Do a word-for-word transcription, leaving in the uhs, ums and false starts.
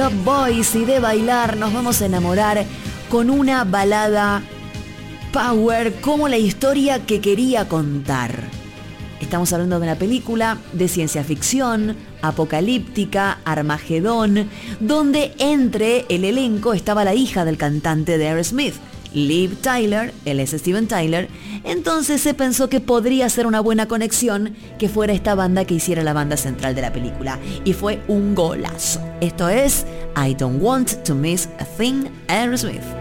Boys, y de bailar nos vamos a enamorar con una balada power como la historia que quería contar. Estamos hablando de una película de ciencia ficción, apocalíptica, Armagedón, donde entre el elenco estaba la hija del cantante de Aerosmith, Liv Tyler, él es Steven Tyler. Entonces se pensó que podría ser una buena conexión que fuera esta banda que hiciera la banda central de la película, y fue un golazo. Esto es I Don't Want to Miss a Thing, Aerosmith.